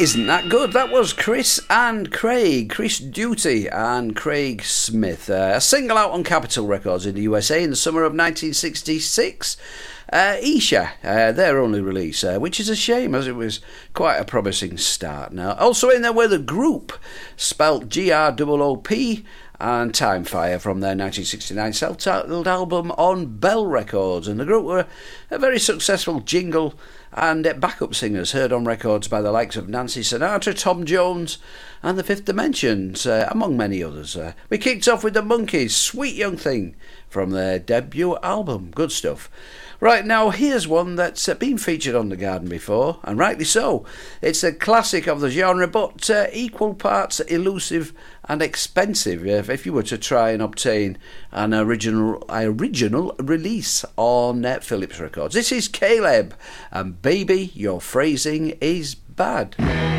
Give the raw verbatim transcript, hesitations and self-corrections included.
Isn't that good? That was Chris and Craig, Chris Duty and Craig Smith. Uh, a single out on Capitol Records in the U S A in the summer of nineteen sixty-six. Uh, Isha, uh, their only release, uh, which is a shame as it was quite a promising start. Now, also in there were The Group, spelt G R O O P, and Time Fire from their nineteen sixty-nine self-titled album on Bell Records. And The Group were a very successful jingle and backup singers heard on records by the likes of Nancy Sinatra, Tom Jones and The Fifth Dimensions, uh, among many others. Uh, we kicked off with the Monkees, Sweet Young Thing, from their debut album. Good stuff. Right, now here's one that's uh, been featured on The Garden before, and rightly so. It's a classic of the genre, but uh, equal parts elusive and expensive if, if you were to try and obtain an original original release on uh, Philips Records. This is Caleb, and Baby, Your Phrasing Is Bad.